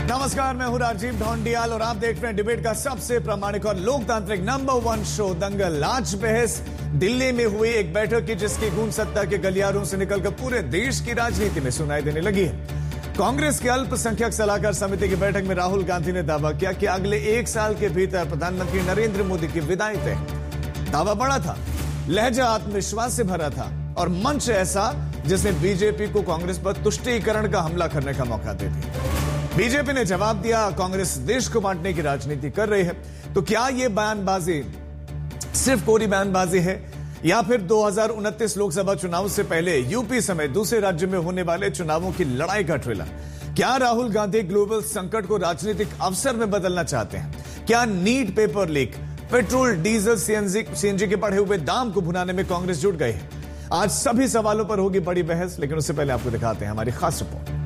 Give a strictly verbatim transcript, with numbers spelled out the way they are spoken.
नमस्कार, मैं हूं राजीव ढोंडियाल और आप देख रहे हैं डिबेट का सबसे प्रामाणिक और लोकतांत्रिक नंबर वन शो दंगल। आज बहस दिल्ली में हुई एक बैठक की जिसकी गूंज सत्ता के गलियारों से निकलकर पूरे देश की राजनीति में सुनाई देने लगी है। कांग्रेस के अल्पसंख्यक सलाहकार समिति की बैठक में राहुल गांधी ने दावा किया कि अगले एक साल के भीतर प्रधानमंत्री नरेंद्र मोदी की विदाई तय। दावा बड़ा था, लहजा आत्मविश्वास से भरा था और मंच ऐसा जिसने बीजेपी को कांग्रेस पर तुष्टीकरण का हमला करने का मौका दे दिया। बीजेपी ने जवाब दिया, कांग्रेस देश को बांटने की राजनीति कर रही है। तो क्या यह बयानबाजी सिर्फ कोरी बयानबाजी है या फिर दो हज़ार उनतीस लोकसभा चुनाव से पहले यूपी समेत दूसरे राज्य में होने वाले चुनावों की लड़ाई का ट्रेलर? क्या राहुल गांधी ग्लोबल संकट को राजनीतिक अवसर में बदलना चाहते हैं? क्या NEET paper leak, petrol, diesel, CNG CNG के बढ़े हुए दाम को भुनाने में कांग्रेस जुट गई है? आज सभी सवालों पर होगी बड़ी बहस, लेकिन उससे पहले आपको दिखाते हैं हमारी खास रिपोर्ट।